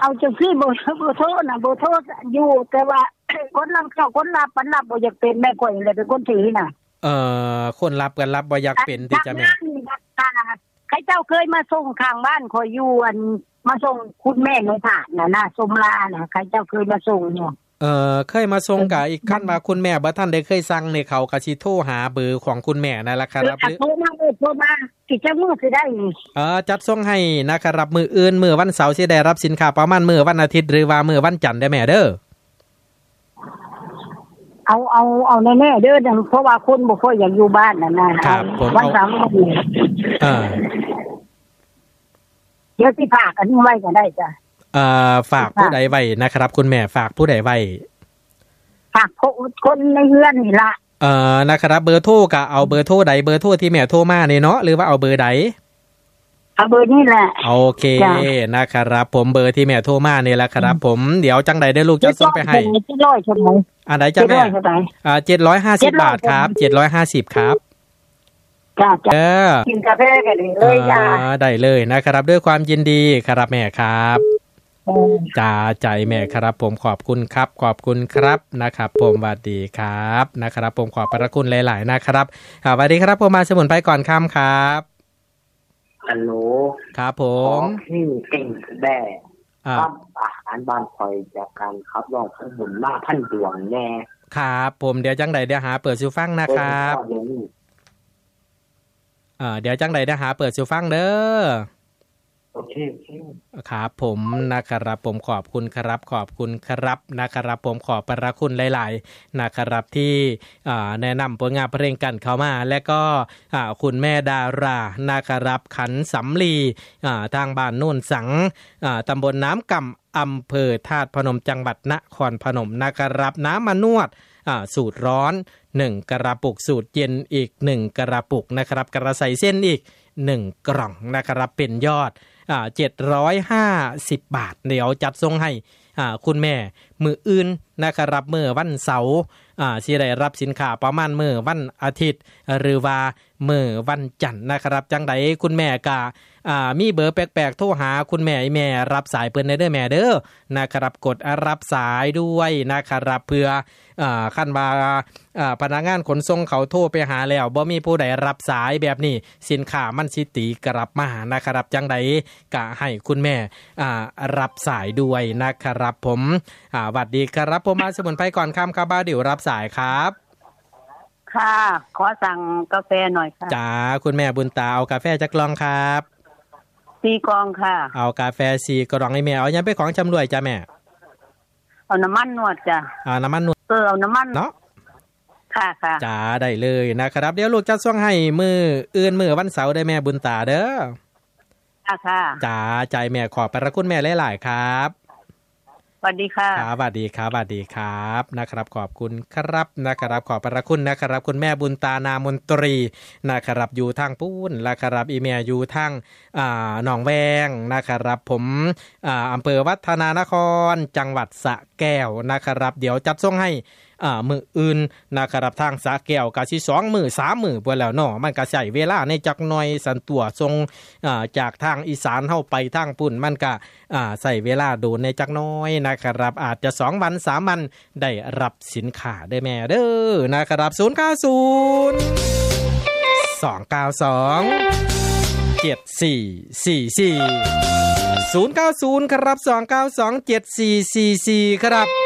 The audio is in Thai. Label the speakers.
Speaker 1: เอาจังซี่บ่โทรน่ะบ่โทรอยู่แต่ว่าคนรับเข้าคนรับปันรับบ่อยากเป็นแม่ข่อยเลยเป็นคนถือน่ะ
Speaker 2: คนรับกันรับบ่อยากเป็นติจ้ะแม่
Speaker 1: ใครเจ้าเคยมาส่งข้างบ้านข่อยอยู่มาส่งคุณแม่ในถาดน่ะสมลาน่ะใครเจ้าเคยมาส่งอยู่
Speaker 2: เคยมาส่งกะอีกขั้นมาคุณแม่บ่ทันได้เคยสั่งนี่เขาก็สิโทรหาเบอร์ของคุณแม่นั่นล่ะครับ
Speaker 1: โทรมากี่จังมื้อสิได้
Speaker 2: จัดส่งให้นะครับมื้ออื่นมื้อวันเสาร์สิได้รับสินค้าประมาณมื้อวันอาทิตย์หรือว่ามื้อวันจันทร์ได้แม่เด้อ
Speaker 1: เอาแน่ๆเด้อเพราะว่าคนบ่ค่อยอยากอยู่บ้านน่ะนะครับวันเสาร์เดี๋ยวสิฝากกันไว้ก็ได้จ้ะ
Speaker 2: ฝากผู้ใดไว้นะครับคุณแม่ฝากผู้ใดไว้
Speaker 1: ฝากคนในเรือนนี่ล่ะ
Speaker 2: นะครับเบอร์โทรก็เอาเบอร์โทรใดเบอร์โทรที่แม่โทรมานี่เนาะหรือว่าเอาเบอร์ใด
Speaker 1: เอาเบอร์นี่แหละ
Speaker 2: โอเคนะครับผมเบอร์ที่แม่โทรมานี่แหละครับผมเดี๋ยวจังใดได้ลูกจะส่งไปให้
Speaker 1: 700ชั่วโมง
Speaker 2: อันใดจ้ะแม่750บาทครับ750ครับ
Speaker 1: จ้ากินกาแฟกันเลยจ้า
Speaker 2: ได้เลยนะครับด้วยความยินดีครับแม่ครับจ้าใจแม่ครับผมขอบคุณครับขอบคุณครับนะครับผมสวัสดีครับนะครับผมขอบพระคุณหลายๆนะครับสวัสดีครับผมมาสมุนไพรก่อนค่ำครับ
Speaker 3: ฮัลโหล
Speaker 2: ครับผม
Speaker 3: ที่เก่งแบ่อาหารบ้านคอยจากการครับรองข้างบนมาท่านดวงแน่
Speaker 2: ครับผมเดี๋ยวจังใดเดี๋ยวหาเปิดซูฟังนะครับเดี๋ยวจังใดได้หาเปิดสู่ฟังเด้อ
Speaker 3: โอเค
Speaker 2: ครับผมนะครับผมขอบคุณครับขอบคุณครับนะครับผมขอบพระคุณหลายๆนะครับที่แนะนำผลงานเพลงกันเข้ามาและก็คุณแม่ดารานะครับขันสำลีทางบ้านโน่นสังตำบลน้ำกำอำเภอธาตุพนมจังหวัดนครพนมนะครับน้ำมานวดสูตรร้อน1กระปุกสูตรเย็นอีก1กระปุกนะครับกระใสเส้นอีก1กล่องนะครับเป็นยอด750บาทเดี๋ยวจัดส่งให้คุณแม่มื้ออื่นนะครับมื้อวันเสาร์สิได้รับสินค้าประมาณมื้อวันอาทิตย์หรือว่ามื้อวันจันทร์นะครับจังได๋คุณแม่ก็มีเบอร์แปลกๆโทรหาคุณแม่แม่รับสายเพิ่นได้เด้อแม่เด้อนะครับกดรับสายด้วยนะครับเพื่อคันว่าพนักงานขนส่งเขาโทรไปหาแล้วบ่มีผู้ใดรับสายแบบนี้สินค้ามันสิตีกลับมานะครับจังได๋ก็ให้คุณแม่รับสายด้วยนะครับผมสวัสดีครับผมมาสมุนไพรก่อนค่ำครับบ้าเดี๋ยวรับสายครับ
Speaker 1: ค่ะขอสั่งกาแฟหน่อยค่ะ
Speaker 2: จ้าคุณแม่บุญตาเอากาแฟจักกล่องครับ
Speaker 1: 4กล่องค่ะ
Speaker 2: เอากาแฟ4กล่องให้แม่เอายังเป็นของชำร่วยจ้าแม่
Speaker 1: เอาน้ำมันนวดจ้ะ
Speaker 2: น้ำมันนวด
Speaker 1: เอาน้ำมัน
Speaker 2: เนาะ
Speaker 1: ค่ะ
Speaker 2: จ้าได้เลยนะครับเดี๋ยวลูกจะส่งให้มื้ออื่นมื้อวันเสาร์ได้แม่บุญตาเด้อ
Speaker 1: ค่ะ
Speaker 2: จ้าใจแม่ขอบพระคุณแม่หลายๆครับ
Speaker 1: สวัสดีค่ะ
Speaker 2: สวัสดีครับสวัสดีครับนะครับขอบคุณครับนะครับขอบพระคุณนะครับคุณแม่บุญตานามนตรีนะครับอยู่ทางปูนนะครับอีเมียอยู่ทางหนองแวงนะครับผมอำเภอวัฒนานครจังหวัดสระแก้วนะครับเดี๋ยวจัดส่งให้มื้ออื่นนะครับทางสระแก้วก็สิ2มื้อ3มื้อบ่แล้วเนาะมันก็ใช้เวลาในจักหน่อยสันตัวส่งจากทางอีสานเฮาไปทางปุ่นมันก็ใช้เวลาโดนในจักน้อยนะครับอาจจะ2วัน3วันได้รับสินค้าได้แม่เด้อนะครับ090 292 7444 090ครับ292 7444ครับ